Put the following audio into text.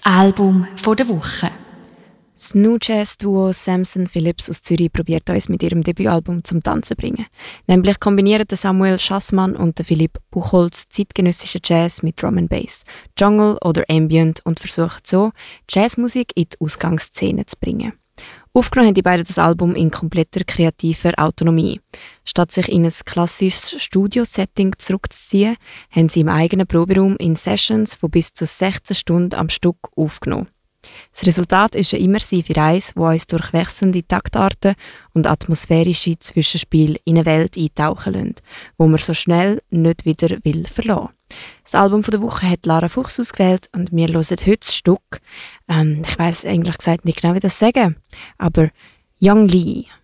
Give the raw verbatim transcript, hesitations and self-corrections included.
Album von der Woche. Das New Jazz Duo Samson Phillips aus Zürich probiert uns mit ihrem Debütalbum zum Tanzen zu bringen. Nämlich kombinieren Samuel Schassmann und Philipp Buchholz zeitgenössischen Jazz mit Drum and Bass, Jungle oder Ambient und versuchen so, Jazzmusik in die Ausgangsszene zu bringen. Aufgenommen haben die beiden das Album in kompletter kreativer Autonomie. Statt sich in ein klassisches Studio-Setting zurückzuziehen, haben sie im eigenen Proberaum in Sessions von bis zu sechzehn Stunden am Stück aufgenommen. Das Resultat ist eine immersive Reise, die uns durch wechselnde Taktarten und atmosphärische Zwischenspiele in eine Welt eintauchen lässt, die man so schnell nicht wieder will verlassen. Das Album der Woche hat Lara Fuchs ausgewählt und wir hören heute das Stück. Ähm, ich weiss eigentlich gesagt nicht genau, wie das sagen, aber Young Lee.